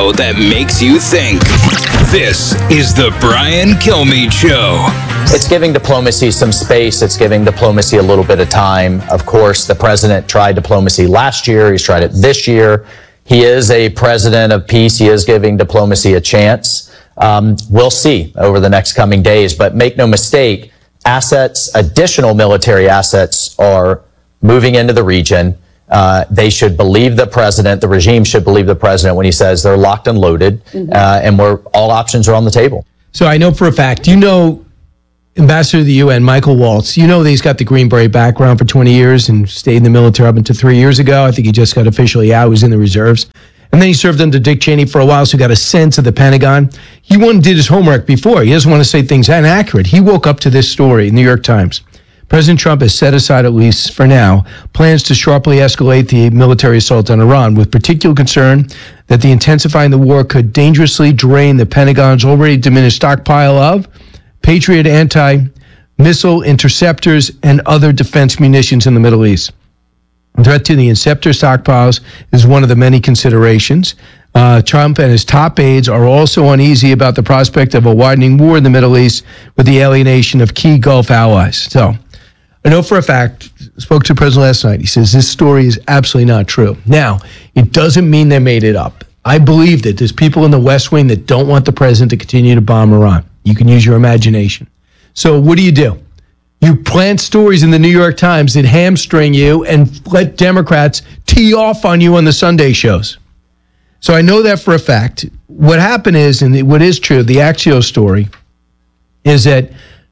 show that makes you think. This is the Brian Kilmeade Show. It's giving diplomacy some space. It's giving diplomacy a little bit of time. Of course, the president tried diplomacy last year. He's tried it this year. He is a president of peace. He is giving diplomacy a chance. We'll see over the next coming days. But make no mistake, assets, additional military assets are moving into the region. They should believe the president. The regime should believe the president when he says they're locked and loaded, and all options are on the table. So I know for a fact, Ambassador to the UN, Michael Waltz, that he's got the Green Beret background for 20 years and stayed in the military up until 3 years ago. I think he just got officially out. He was in the reserves. And then he served under Dick Cheney for a while, so he got a sense of the Pentagon. He did his homework before. He doesn't want to say things inaccurate. He woke up to this story in the New York Times. President Trump has set aside, at least for now, plans to sharply escalate the military assault on Iran, with particular concern that the intensifying the war could dangerously drain the Pentagon's already diminished stockpile of Patriot anti-missile interceptors and other defense munitions in the Middle East. The threat to the interceptor stockpiles is one of the many considerations. Trump and his top aides are also uneasy about the prospect of a widening war in the Middle East with the alienation of key Gulf allies. So, I know for a fact, spoke to the president last night. He says this story is absolutely not true. Now, it doesn't mean they made it up. I believe that there's people in the West Wing that don't want the president to continue to bomb Iran. You can use your imagination. So what do? You plant stories in the New York Times that hamstring you and let Democrats tee off on you on the Sunday shows. So I know that for a fact. What happened is, and what is true, the Axios story, is that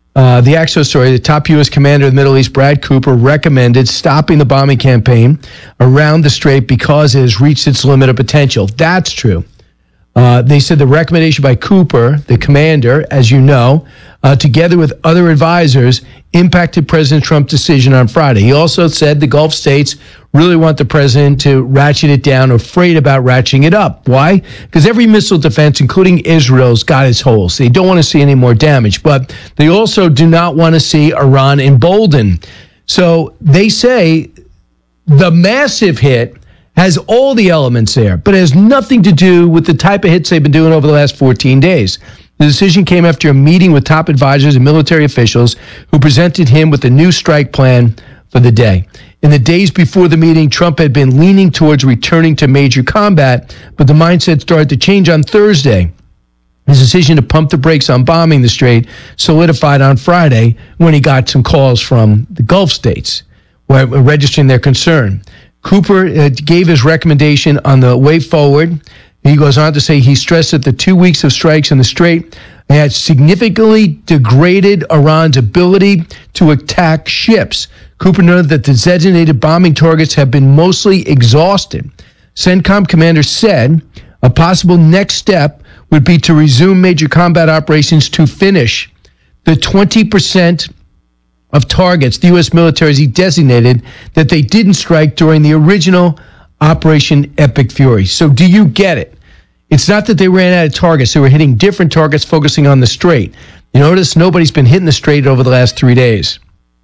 the top U.S. commander of the Middle East, Brad Cooper, recommended stopping the bombing campaign around the Strait because it has reached its limit of potential. That's true. They said the recommendation by Cooper, the commander, as you know, together with other advisors, impacted President Trump's decision on Friday. He also said the Gulf states really want the president to ratchet it down, afraid about ratcheting it up. Why? Because every missile defense, including Israel's, got its holes. They don't want to see any more damage, but they also do not want to see Iran emboldened. So they say the massive hit has all the elements there, but it has nothing to do with the type of hits they've been doing over the last 14 days. The decision came after a meeting with top advisors and military officials who presented him with a new strike plan for the day. In the days before the meeting, Trump had been leaning towards returning to major combat, but the mindset started to change on Thursday. His decision to pump the brakes on bombing the Strait solidified on Friday when he got some calls from the Gulf states registering their concern. Cooper gave his recommendation on the way forward. He goes on to say he stressed that the 2 weeks of strikes in the Strait had significantly degraded Iran's ability to attack ships. Cooper noted that the designated bombing targets have been mostly exhausted. CENTCOM commander said a possible next step would be to resume major combat operations to finish the 20% of targets the U.S. military has designated that they didn't strike during the original Operation Epic Fury. So do you get it? It's not that they ran out of targets. They were hitting different targets, focusing on the Strait. You notice nobody's been hitting the Strait over the last 3 days.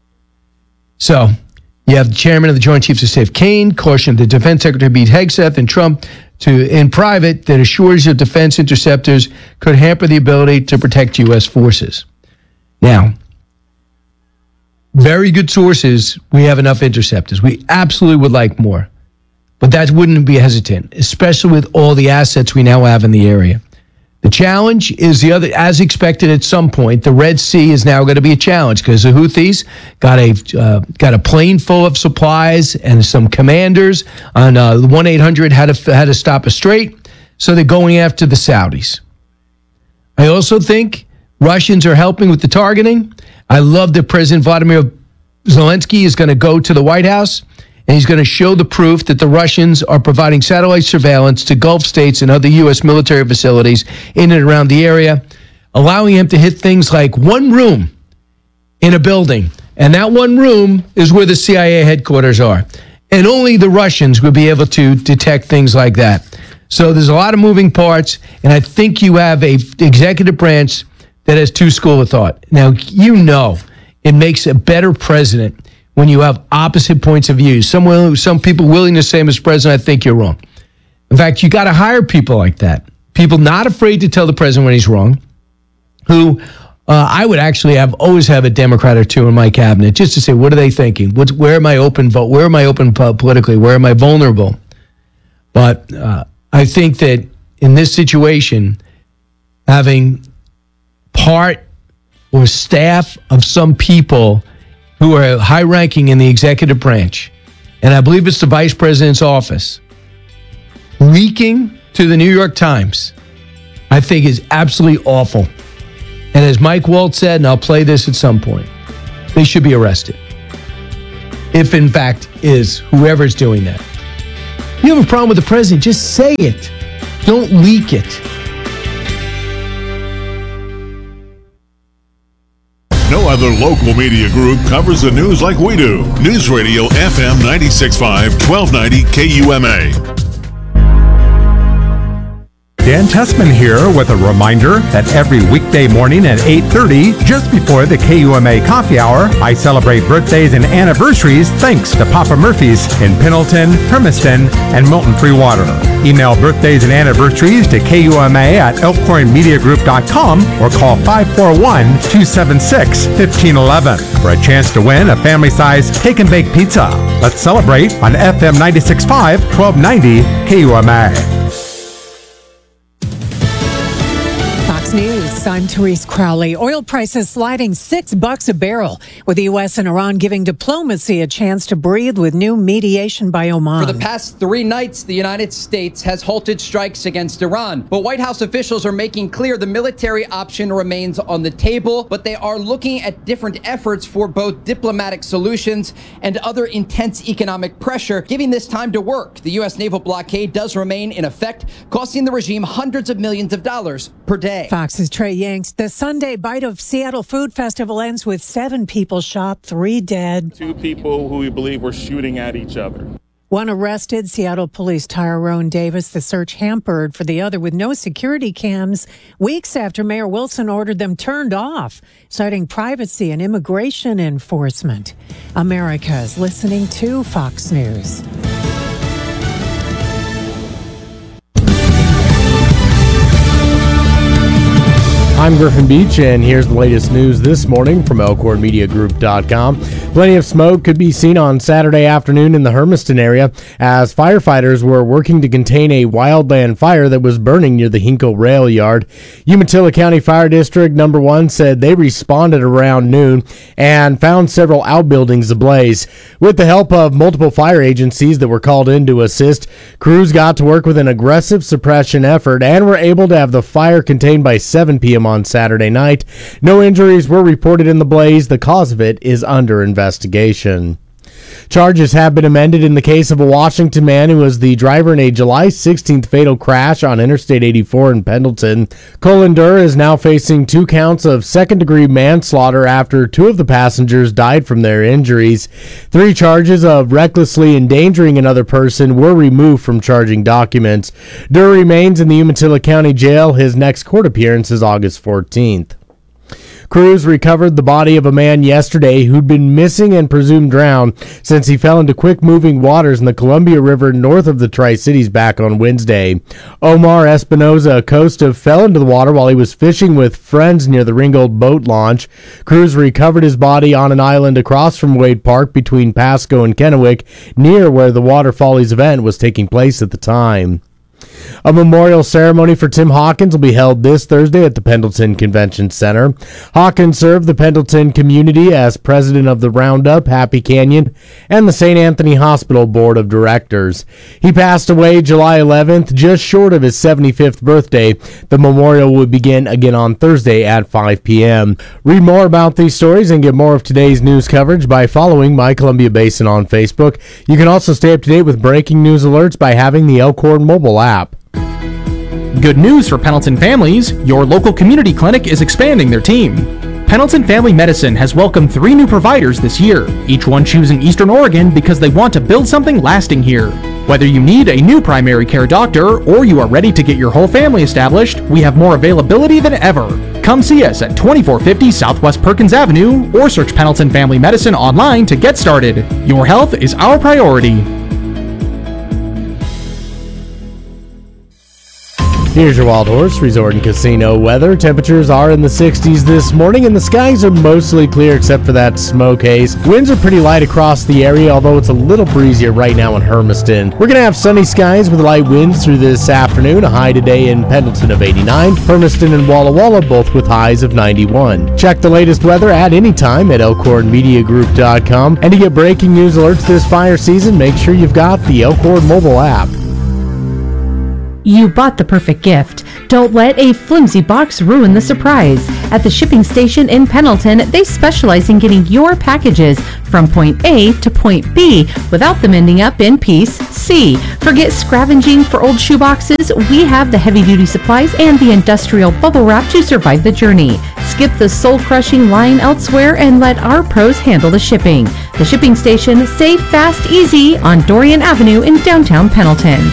So you have the chairman of the Joint Chiefs of Staff, Kane, cautioned the Defense Secretary Pete Hegseth and Trump in private that a shortage of defense interceptors could hamper the ability to protect U.S. forces. Now, very good sources, we have enough interceptors. We absolutely would like more. But that wouldn't be hesitant, especially with all the assets we now have in the area. The challenge is as expected at some point, the Red Sea is now going to be a challenge because the Houthis got a plane full of supplies and some commanders on 1-800 how to stop a strait. So they're going after the Saudis. I also think Russians are helping with the targeting. I love that President Vladimir Zelensky is going to go to the White House and he's going to show the proof that the Russians are providing satellite surveillance to Gulf states and other U.S. military facilities in and around the area, allowing him to hit things like one room in a building. And that one room is where the CIA headquarters are. And only the Russians would be able to detect things like that. So there's a lot of moving parts, and I think you have a executive branch that has two schools of thought. Now, it makes a better president when you have opposite points of view. Some people willing to say, Mr. President, I think you're wrong. In fact, you got to hire people like that. people not afraid to tell the president when he's wrong, who I would actually always have a Democrat or two in my cabinet just to say, what are they thinking? Where am I open vote? Where am I open politically? Where am I vulnerable? But I think that in this situation, having part or staff of some people who are high-ranking in the executive branch, and I believe it's the vice president's office, leaking to the New York Times, I think is absolutely awful. And as Mike Waltz said, and I'll play this at some point, they should be arrested. If, in fact, is whoever's doing that. You have a problem with the president, just say it. Don't leak it. No other local media group covers the news like we do. News Radio FM 96.5, 1290 KUMA. Dan Tessman here with a reminder that every weekday morning at 8:30, just before the KUMA coffee hour, I celebrate birthdays and anniversaries thanks to Papa Murphy's in Pendleton, Hermiston, and Milton Free Water. Email birthdays and anniversaries to KUMA at elkhornmediagroup.com or call 541-276-1511 for a chance to win a family-size take and bake pizza. Let's celebrate on FM 96.5, 1290 KUMA. News. I'm Therese Crowley. Oil prices sliding $6 a barrel, with the U.S. and Iran giving diplomacy a chance to breathe with new mediation by Oman. For the past 3 nights, the United States has halted strikes against Iran, but White House officials are making clear the military option remains on the table, but they are looking at different efforts for both diplomatic solutions and other intense economic pressure, giving this time to work. The U.S. naval blockade does remain in effect, costing the regime hundreds of millions of dollars per day. Fox's Trey Yanks. The Sunday Bite of Seattle Food Festival ends with 7 people shot, 3 dead. 2 people who we believe were shooting at each other. 1 arrested. Seattle Police Tyrone Davis. The search hampered for the other with no security cams weeks after Mayor Wilson ordered them turned off, citing privacy and immigration enforcement. America is listening to Fox News. I'm Griffin Beach, and here's the latest news this morning from elkhornmediagroup.com. Plenty of smoke could be seen on Saturday afternoon in the Hermiston area as firefighters were working to contain a wildland fire that was burning near the Hinkle Rail Yard. Umatilla County Fire District Number 1 said they responded around noon and found several outbuildings ablaze. With the help of multiple fire agencies that were called in to assist, crews got to work with an aggressive suppression effort and were able to have the fire contained by 7 p.m. on Saturday night. No injuries were reported in the blaze. The cause of it is under investigation. Charges have been amended in the case of a Washington man who was the driver in a July 16th fatal crash on Interstate 84 in Pendleton. Colin Durr is now facing 2 counts of second-degree manslaughter after 2 of the passengers died from their injuries. 3 charges of recklessly endangering another person were removed from charging documents. Durr remains in the Umatilla County Jail. His next court appearance is August 14th. Crews recovered the body of a man yesterday who'd been missing and presumed drowned since he fell into quick-moving waters in the Columbia River north of the Tri-Cities back on Wednesday. Omar Espinoza Acosta fell into the water while he was fishing with friends near the Ringgold boat launch. Crews recovered his body on an island across from Wade Park between Pasco and Kennewick, near where the Water Follies event was taking place at the time. A memorial ceremony for Tim Hawkins will be held this Thursday at the Pendleton Convention Center. Hawkins served the Pendleton community as president of the Roundup, Happy Canyon, and the St. Anthony Hospital Board of Directors. He passed away July 11th, just short of his 75th birthday. The memorial will begin again on Thursday at 5 p.m. Read more about these stories and get more of today's news coverage by following My Columbia Basin on Facebook. You can also stay up to date with breaking news alerts by having the Elkhorn mobile app. Good news for Pendleton families. Your local community clinic is expanding their team. Pendleton Family Medicine has welcomed 3 new providers this year, each one choosing Eastern Oregon because they want to build something lasting here. Whether you need a new primary care doctor or you are ready to get your whole family established, we have more availability than ever. Come see us at 2450 Southwest Perkins Avenue or search Pendleton Family Medicine online to get started. Your health is our priority. Here's your Wild Horse Resort and Casino weather. Temperatures are in the 60s this morning, and the skies are mostly clear except for that smoke haze. Winds are pretty light across the area, although it's a little breezier right now in Hermiston. We're going to have sunny skies with light winds through this afternoon. A high today in Pendleton of 89. Hermiston and Walla Walla both with highs of 91. Check the latest weather at any time at elkhornmediagroup.com. And to get breaking news alerts this fire season, make sure you've got the Elkhorn mobile app. You bought the perfect gift. Don't let a flimsy box ruin the surprise. At the shipping station in Pendleton, they specialize in getting your packages from point A to point B without them ending up in piece C. Forget scavenging for old shoeboxes. We have the heavy-duty supplies and the industrial bubble wrap to survive the journey. Skip the soul-crushing line elsewhere and let our pros handle the shipping. The shipping station, safe, fast, easy on Dorian Avenue in downtown Pendleton.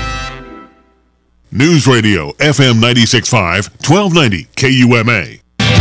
News Radio, FM 96.5, 1290 KUMA.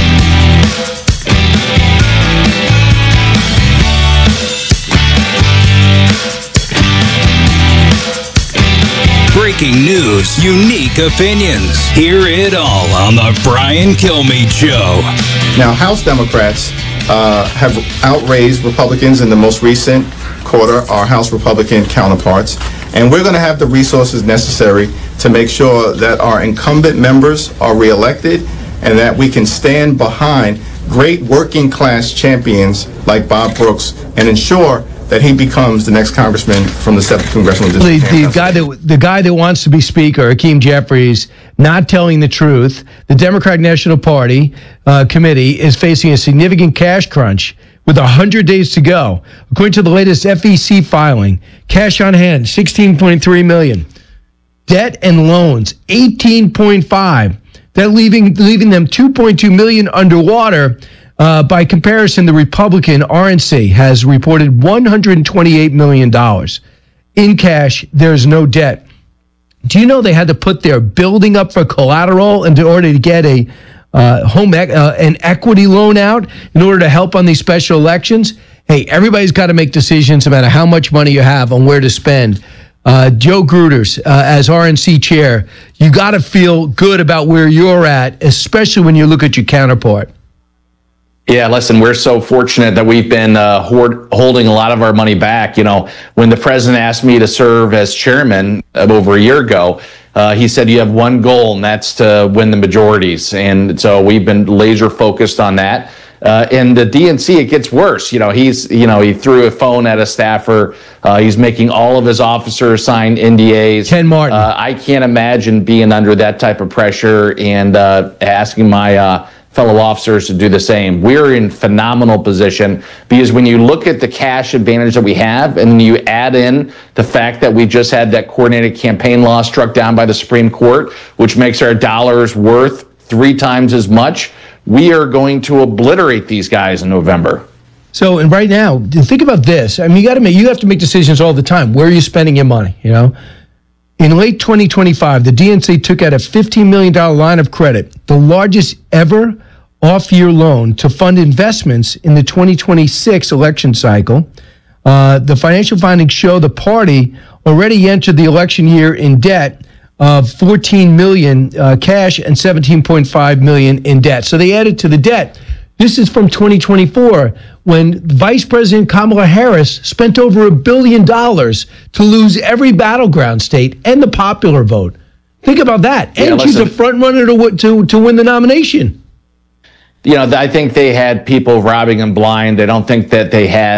Breaking news, unique opinions. Hear it all on the Brian Kilmeade Show. Now, House Democrats have outraised Republicans in the most recent quarter, our House Republican counterparts, and we're going to have the resources necessary to make sure that our incumbent members are reelected and that we can stand behind great working class champions like Bob Brooks and ensure that he becomes the next congressman from the 7th Congressional District. The guy that wants to be Speaker, Hakeem Jeffries, not telling the truth. The Democratic National Party committee is facing a significant cash crunch with 100 days to go. According to the latest FEC filing, cash on hand, $16.3 million. Debt and loans, $18.5. That leaving them $2.2 million underwater. By comparison, the Republican RNC has reported $128 million. In cash, there's no debt. Do you know they had to put their building up for collateral in order to get an equity loan out in order to help on these special elections? Hey, everybody's got to make decisions about how much money you have on where to spend. Joe Gruters, as RNC chair, you got to feel good about where you're at, especially when you look at your counterpart. Yeah, listen, we're so fortunate that we've been holding a lot of our money back. You know, when the president asked me to serve as chairman over a year ago, he said you have one goal, and that's to win the majorities. And so we've been laser focused on that. In the DNC, it gets worse. He threw a phone at a staffer. He's making all of his officers sign NDAs. Ken Martin. I can't imagine being under that type of pressure and asking my fellow officers to do the same. We're in phenomenal position because when you look at the cash advantage that we have and you add in the fact that we just had that coordinated campaign law struck down by the Supreme Court, which makes our dollars worth 3 times as much, we are going to obliterate these guys in November. So, and right now, think about this. I mean, you have to make decisions all the time. Where are you spending your money, you know? In late 2025, the DNC took out a $15 million line of credit, the largest ever off-year loan to fund investments in the 2026 election cycle. The financial findings show the party already entered the election year in debt of $14 million cash and $17.5 million in debt. So they added to the debt. This is from 2024 when Vice President Kamala Harris spent over $1 billion to lose every battleground state and the popular vote. Think about that. And she's a front runner to win the nomination. You know, I think they had people robbing them blind. They don't think that they had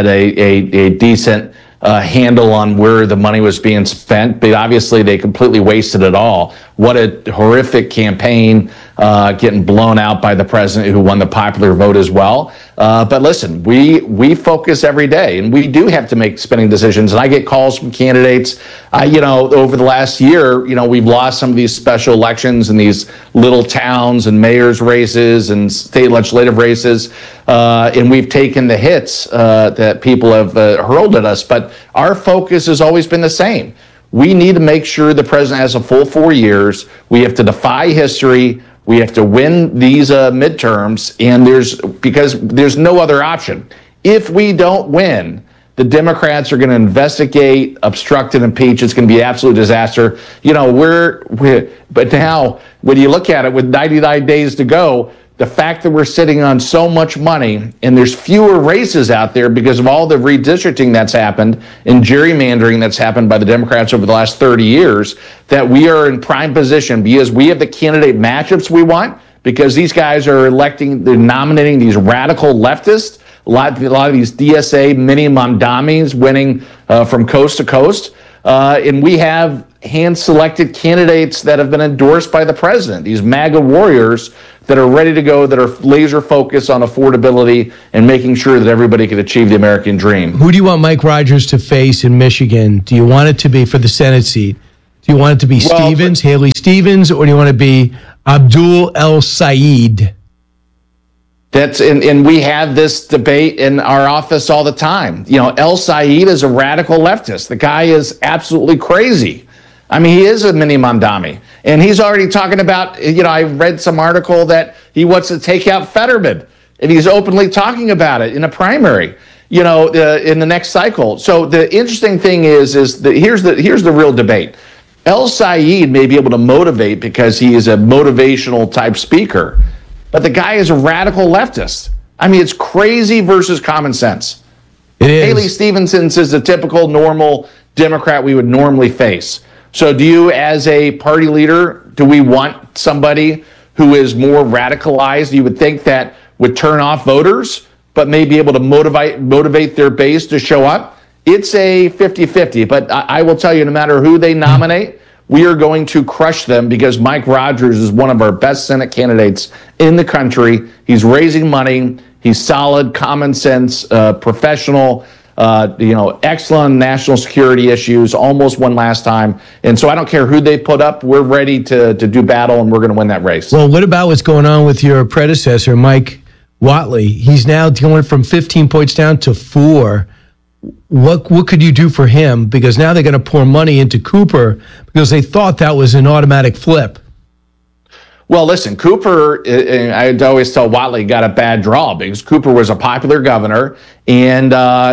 a decent handle on where the money was being spent, but obviously they completely wasted it all. What a horrific campaign, getting blown out by the president who won the popular vote as well. But listen, we focus every day, and we do have to make spending decisions. And I get calls from candidates. Over the last year, we've lost some of these special elections in these little towns and mayor's races and state legislative races, and we've taken the hits that people have hurled at us. But our focus has always been the same. We need to make sure the president has a full 4 years. We have to defy history. We have to win these midterms, and because there's no other option. If we don't win, The Democrats are going to investigate, obstruct, and impeach. It's going to be an absolute disaster. You know, but now when you look at it with 99 days to go, the fact that we're sitting on so much money and there's fewer races out there because of all the redistricting that's happened and gerrymandering that's happened by the Democrats over the last 30 years, that we are in prime position because we have the candidate matchups we want, because these guys are they're nominating these radical leftists, a lot of these DSA mini Mamdamis winning from coast to coast. And we have hand-selected candidates that have been endorsed by the president, these MAGA warriors that are ready to go, that are laser focused on affordability and making sure that everybody can achieve the American dream. Who do you want Mike Rogers to face in Michigan? Do you want it to be for the Senate seat? Do you want it to be Haley Stevens, or do you want it to be Abdul El Sayed? And we have this debate in our office all the time. You know, El Sayed is a radical leftist. The guy is absolutely crazy. I mean, he is a mini Mamdani. And he's already talking about, you know, I read some article that he wants to take out Fetterman. And he's openly talking about it in a primary, you know, in the next cycle. So the interesting thing is that here's the real debate. El Sayed may be able to motivate because he is a motivational type speaker. But the guy is a radical leftist. I mean, it's crazy versus common sense. It is. Haley Stevenson is the typical normal Democrat we would normally face. So do you, as a party leader, do we want somebody who is more radicalized? You would think that would turn off voters, but may be able to motivate their base to show up. It's a 50-50, but I will tell you, no matter who they nominate, we are going to crush them because Mike Rogers is one of our best Senate candidates in the country. He's raising money. He's solid, common sense, professional, excellent national security issues, almost won last time. And so I don't care who they put up. We're ready to do battle, and we're going to win that race. Well, what about what's going on with your predecessor, Mike Whatley? He's now going from 15 points down to 4. What could you do for him? Because now they're going to pour money into Cooper because they thought that was an automatic flip. Well, listen, Cooper, I always tell Whatley, got a bad draw because Cooper was a popular governor, and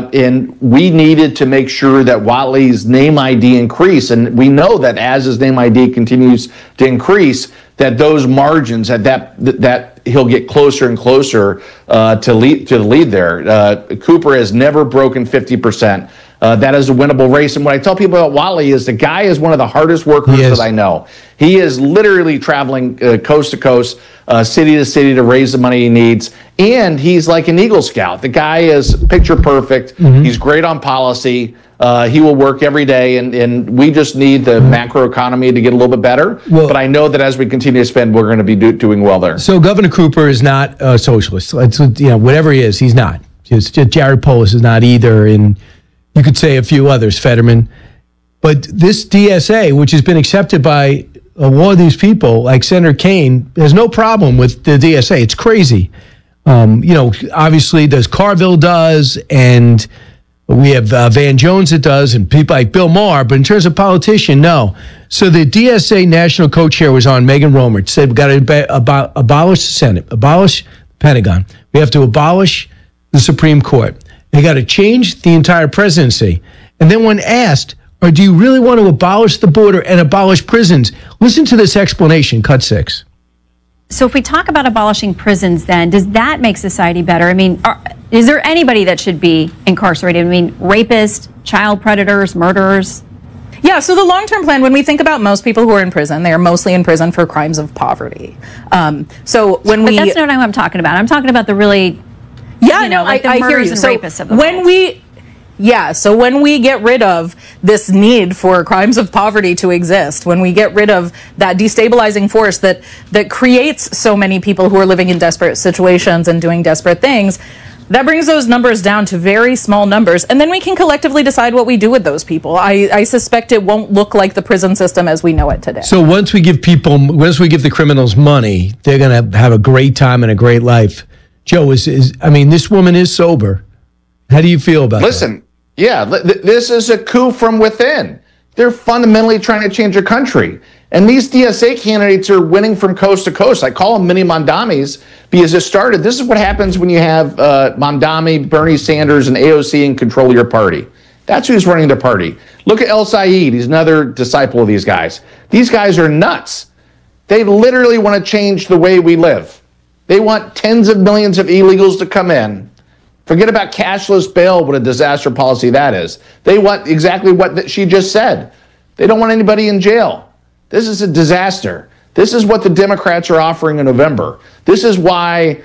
we needed to make sure that Whatley's name ID increased. And we know that as his name ID continues to increase, that those margins, that he'll get closer and closer to the lead there. Cooper has never broken 50%. That is a winnable race. And what I tell people about Whatley is the guy is one of the hardest workers that I know. He is literally traveling coast to coast, city to city to raise the money he needs. And he's like an Eagle Scout. The guy is picture perfect. Mm-hmm. He's great on policy. He will work every day, and we just need the macro economy to get a little bit better. Well, but I know that as we continue to spend, we're going to be doing well there. So Governor Cooper is not a socialist. It's, whatever he is, he's not. Just Jared Polis is not either, and you could say a few others, Fetterman. But this DSA, which has been accepted by a lot of these people, like Senator Kaine, has no problem with the DSA. It's crazy. Obviously, Carville does, and we have Van Jones that does, and people like Bill Maher. But in terms of politician, no. So the DSA national co-chair was on, Megan Romer. It said we've got to abolish the Senate, abolish the Pentagon. We have to abolish the Supreme Court. They got to change the entire presidency. And then when asked, or do you really want to abolish the border and abolish prisons? Listen to this explanation, cut 6. So if we talk about abolishing prisons, then does that make society better? I mean, is there anybody that should be incarcerated? I mean, rapists, child predators, murderers? Yeah, so the long-term plan, when we think about most people who are in prison, they are mostly in prison for crimes of poverty. But that's not what I'm talking about. I'm talking about the really, the murders and rapists of the world. So when we get rid of this need for crimes of poverty to exist, when we get rid of that destabilizing force that creates so many people who are living in desperate situations and doing desperate things, that brings those numbers down to very small numbers, and then we can collectively decide what we do with those people. I suspect it won't look like the prison system as we know it today. So once we give the criminals money, they're going to have a great time and a great life. Joe, this woman is sober. How do you feel about that? Listen, yeah, this is a coup from within. They're fundamentally trying to change the country. And these DSA candidates are winning from coast to coast. I call them mini Mondamis because it started. This is what happens when you have Mondami, Bernie Sanders, and AOC in control of your party. That's who's running the party. Look at El Sayed. He's another disciple of these guys. These guys are nuts. They literally want to change the way we live. They want tens of millions of illegals to come in. Forget about cashless bail, what a disaster policy that is. They want exactly what she just said. They don't want anybody in jail. This is a disaster. This is what the Democrats are offering in November. This is why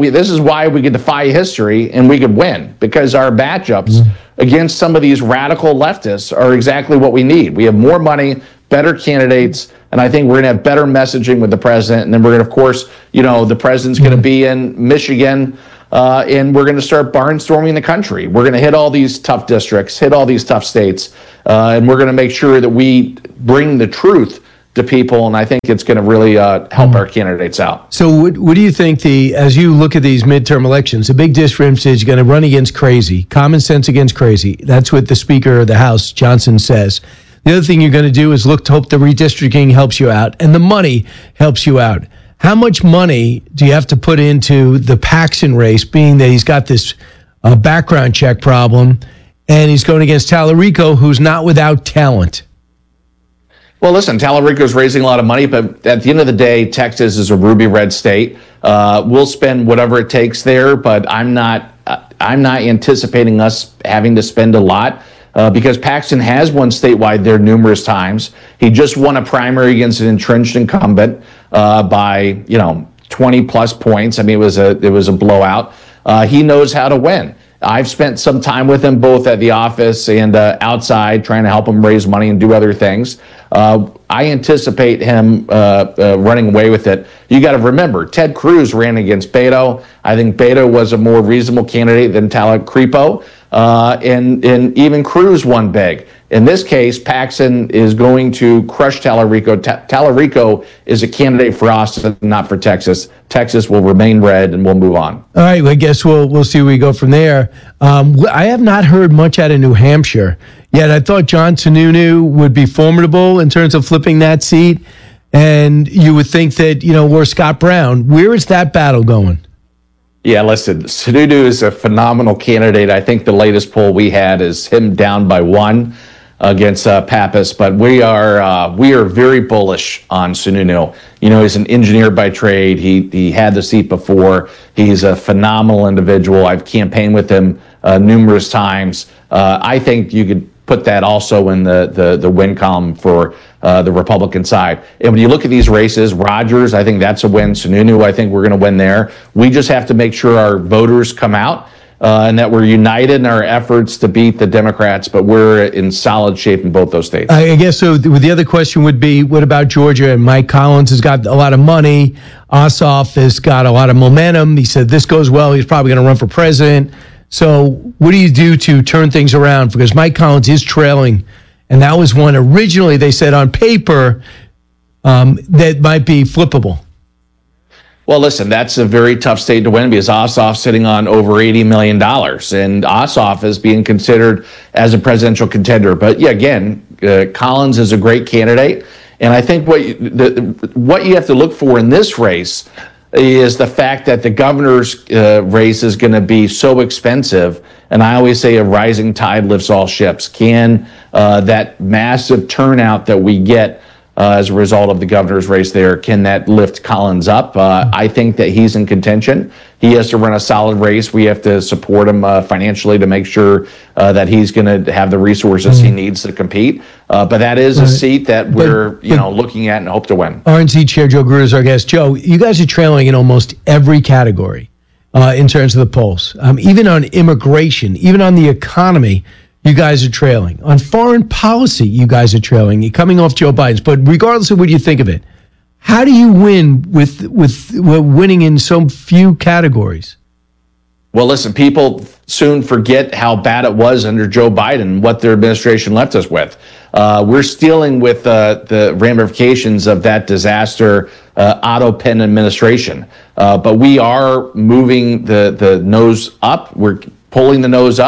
we could defy history and we could win, because our matchups against some of these radical leftists are exactly what we need. We have more money, better candidates, and I think we're going to have better messaging with the president. And then we're going to, of course, the president's going to be in Michigan, and we're going to start barnstorming the country. We're going to hit all these tough districts, hit all these tough states, and we're going to make sure that we bring the truth to people, and I think it's going to really help our candidates out. So what do you think, as you look at these midterm elections, the big difference is you're going to run against crazy, common sense against crazy. That's what the Speaker of the House, Johnson, says. The other thing you're going to do is look to hope the redistricting helps you out, and the money helps you out. How much money do you have to put into the Paxton race, being that he's got this background check problem, and he's going against Tallarico, who's not without talent? Well, listen, Tallarico's raising a lot of money, but at the end of the day, Texas is a ruby red state. We'll spend whatever it takes there, but I'm not anticipating us having to spend a lot because Paxton has won statewide there numerous times. He just won a primary against an entrenched incumbent by 20 plus points. I mean, it was a blowout. He knows how to win. I've spent some time with him both at the office and outside trying to help him raise money and do other things. I anticipate him running away with it. You got to remember, Ted Cruz ran against Beto. I think Beto was a more reasonable candidate than Tallarico, and even Cruz won big. In this case, Paxton is going to crush Tallarico. Tallarico is a candidate for Austin, not for Texas. Texas will remain red, and we'll move on. All right, well, I guess we'll see where we go from there. I have not heard much out of New Hampshire yet. I thought John Sununu would be formidable in terms of flipping that seat, and you would think that, or Scott Brown. Where is that battle going? Yeah, listen, Sununu is a phenomenal candidate. I think the latest poll we had is him down by 1 against Pappas, but we are very bullish on Sununu. He's an engineer by trade. He had the seat before. He's a phenomenal individual. I've campaigned with him numerous times. I think you could put that also in the win column for the Republican side. And when you look at these races, Rogers, I think that's a win. Sununu, I think we're going to win there. We just have to make sure our voters come out and that we're united in our efforts to beat the Democrats, but we're in solid shape in both those states. I guess so. The other question would be, what about Georgia? And Mike Collins has got a lot of money. Ossoff has got a lot of momentum. He said this goes well, he's probably going to run for president. So what do you do to turn things around? Because Mike Collins is trailing, and that was one originally they said on paper that might be flippable. Well, listen, that's a very tough state to win because Ossoff's sitting on over $80 million, and Ossoff is being considered as a presidential contender. But yeah, again, Collins is a great candidate, and I think what you have to look for in this race is the fact that the governor's race is going to be so expensive. And I always say a rising tide lifts all ships. Can that massive turnout that we get as a result of the governor's race there, can that lift Collins up? I think that he's in contention. He has to run a solid race. We have to support him financially to make sure that he's going to have the resources he needs to compete. But that is a seat that we're looking at and hope to win. RNC Chair Joe Gruder is our guest. Joe, you guys are trailing in almost every category in terms of the polls. Even on immigration, even on the economy, you guys are trailing. On foreign policy, you guys are trailing. You're coming off Joe Biden's. But regardless of what you think of it, how do you win with winning in so few categories? Well, listen, people soon forget how bad it was under Joe Biden, what their administration left us with. We're dealing with the ramifications of that disaster Otto Penn administration. But we are moving the nose up. We're pulling the nose up.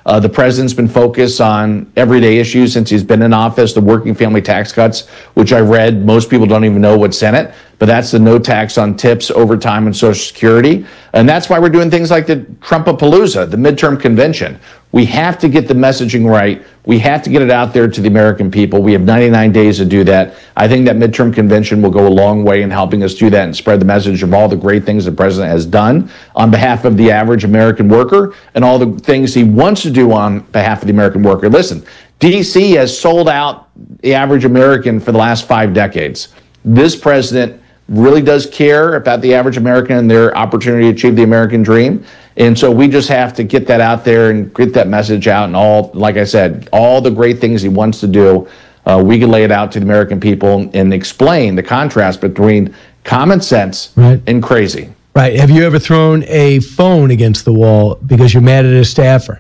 The president's been focused on everyday issues since he's been in office, the working family tax cuts, which I read most people don't even know what's in it, but that's the no tax on tips, overtime, and Social Security. And that's why we're doing things like the Trumpapalooza, the midterm convention. We have to get the messaging right. We have to get it out there to the American people. We have 99 days to do that. I think that midterm convention will go a long way in helping us do that and spread the message of all the great things the president has done on behalf of the average American worker and all the things he wants to do on behalf of the American worker. Listen, D.C. has sold out the average American for the last 5 decades. This president really does care about the average American and their opportunity to achieve the American dream. And so we just have to get that out there and get that message out, and all, like I said, all the great things he wants to do, we can lay it out to the American people and explain the contrast between common sense and crazy. Right. Have you ever thrown a phone against the wall because you're mad at a staffer?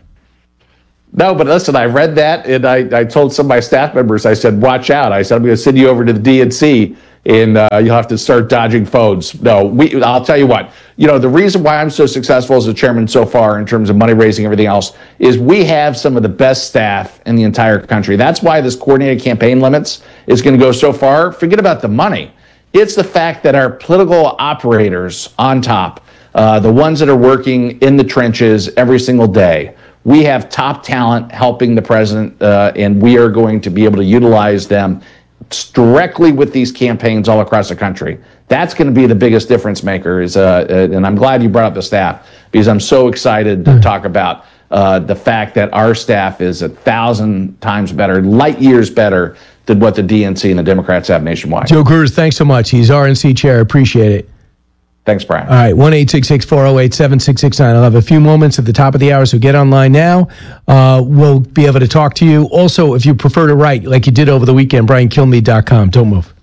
No, but listen, I read that, and I told some of my staff members, I said, watch out. I said, I'm going to send you over to the DNC, and you'll have to start dodging phones. No, I'll tell you what. You know, the reason why I'm so successful as a chairman so far in terms of money raising, everything else, is we have some of the best staff in the entire country. That's why this coordinated campaign limits is going to go so far. Forget about the money. It's the fact that our political operators on top, the ones that are working in the trenches every single day, we have top talent helping the president, and we are going to be able to utilize them directly with these campaigns all across the country. That's going to be the biggest difference maker. And I'm glad you brought up the staff, because I'm so excited to talk about the fact that our staff is 1,000 times better, light years better than what the DNC and the Democrats have nationwide. Joe Cruz, thanks so much. He's RNC chair. Appreciate it. Thanks, Brian. All right, 1-866-408-7669. I'll have a few moments at the top of the hour, so get online now. We'll be able to talk to you. Also, if you prefer to write, like you did over the weekend, BrianKilmeade.com. Don't move.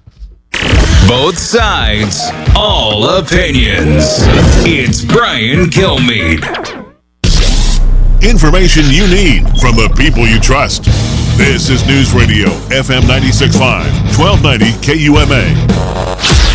Both sides, all opinions. It's Brian Kilmeade. Information you need from the people you trust. This is News Radio, FM 96.5, 1290 KUMA.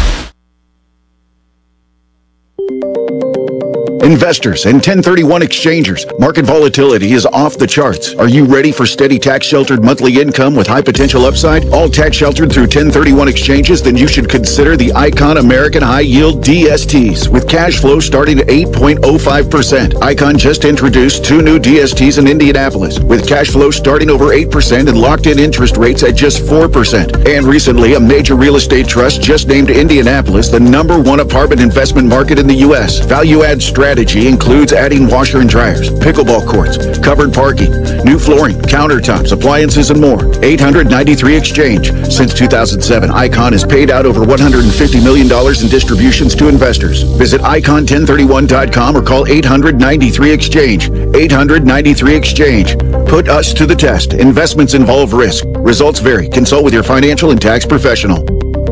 Investors and 1031 exchangers, market volatility is off the charts. Are you ready for steady tax-sheltered monthly income with high potential upside? All tax-sheltered through 1031 exchanges? Then you should consider the Icon American High Yield DSTs with cash flow starting at 8.05%. Icon just introduced 2 new DSTs in Indianapolis with cash flow starting over 8% and locked-in interest rates at just 4%. And recently, a major real estate trust just named Indianapolis the #1 apartment investment market in the U.S. Value-add strategy includes adding washer and dryers, pickleball courts, covered parking, new flooring, countertops, appliances, and more. 893 Exchange. Since 2007, Icon has paid out over $150 million in distributions to investors. Visit icon1031.com or call 800-93-EXCHANGE. 800-93-EXCHANGE. Put us to the test. Investments involve risk. Results vary. Consult with your financial and tax professional.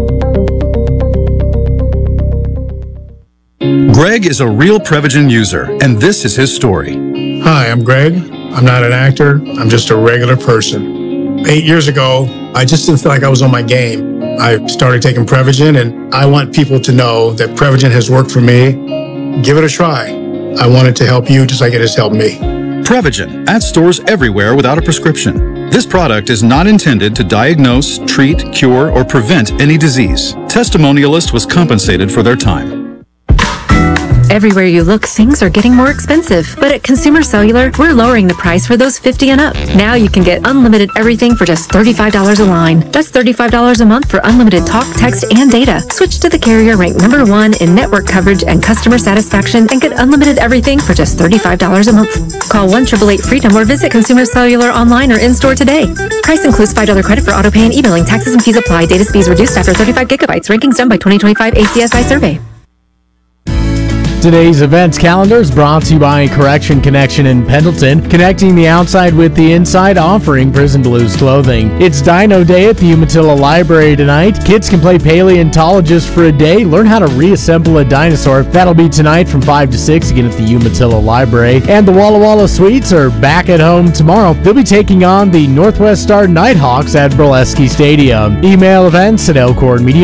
Greg is a real Prevagen user, and this is his story. Hi, I'm Greg. I'm not an actor. I'm just a regular person. 8 years ago, I just didn't feel like I was on my game. I started taking Prevagen, and I want people to know that Prevagen has worked for me. Give it a try. I want it to help you just like it has helped me. Prevagen, at stores everywhere without a prescription. This product is not intended to diagnose, treat, cure, or prevent any disease. Testimonialist was compensated for their time. Everywhere you look, things are getting more expensive. But at Consumer Cellular, we're lowering the price for those 50 and up. Now you can get unlimited everything for just $35 a line. That's $35 a month for unlimited talk, text, and data. Switch to the carrier ranked #1 in network coverage and customer satisfaction and get unlimited everything for just $35 a month. Call 1-888-FREEDOM or visit Consumer Cellular online or in-store today. Price includes $5 credit for auto pay and e-billing. Taxes and fees apply. Data speeds reduced after 35 gigabytes. Rankings done by 2025 ACSI survey. Today's events calendar is brought to you by Correction Connection in Pendleton, connecting the outside with the inside, offering Prison Blues clothing. It's Dino Day at the Umatilla Library tonight. Kids can play paleontologist for a day, learn how to reassemble a dinosaur. That'll be tonight from 5 to 6 again at the Umatilla Library. And the Walla Walla Sweets are back at home tomorrow. They'll be taking on the Northwest Star Nighthawks at Brolesky Stadium. Email events at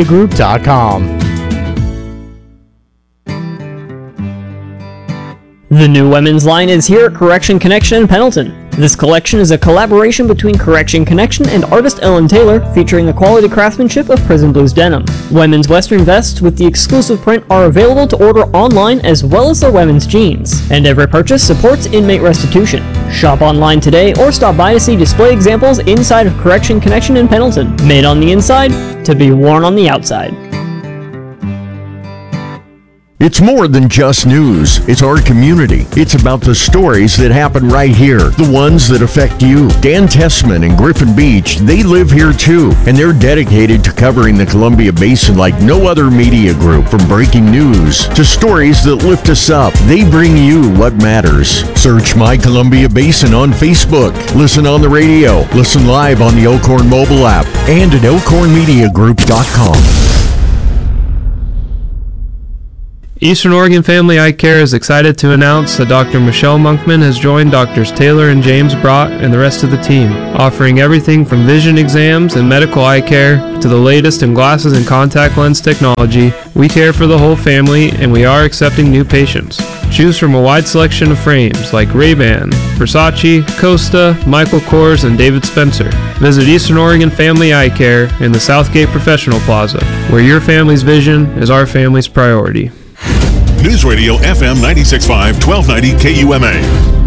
elkhornmediagroup.com. The new women's line is here at Correction Connection in Pendleton. This collection is a collaboration between Correction Connection and artist Ellen Taylor, featuring the quality craftsmanship of Prison Blues denim. Women's western vests with the exclusive print are available to order online, as well as their women's jeans. And every purchase supports inmate restitution. Shop online today or stop by to see display examples inside of Correction Connection in Pendleton. Made on the inside to be worn on the outside. It's more than just news. It's our community. It's about the stories that happen right here, the ones that affect you. Dan Tessman and Griffin Beach, they live here too, and they're dedicated to covering the Columbia Basin like no other media group. From breaking news to stories that lift us up, they bring you what matters. Search My Columbia Basin on Facebook. Listen on the radio. Listen live on the Elkhorn mobile app and at elkhornmediagroup.com. Eastern Oregon Family Eye Care is excited to announce that Dr. Michelle Monkman has joined Drs. Taylor and James Brott and the rest of the team, offering everything from vision exams and medical eye care to the latest in glasses and contact lens technology. We care for the whole family, and we are accepting new patients. Choose from a wide selection of frames like Ray-Ban, Versace, Costa, Michael Kors, and David Spencer. Visit Eastern Oregon Family Eye Care in the Southgate Professional Plaza, where your family's vision is our family's priority. News Radio FM 96.5, 1290 KUMA.